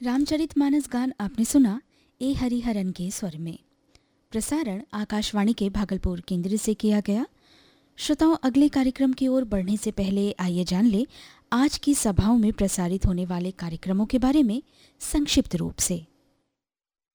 रामचरितमानस गान आपने सुना ए हरिहरन के स्वर में। प्रसारण आकाशवाणी के भागलपुर केंद्र से किया गया। श्रोताओं, अगले कार्यक्रम की ओर बढ़ने से पहले आइए जान ले आज की सभाओं में प्रसारित होने वाले कार्यक्रमों के बारे में संक्षिप्त रूप से।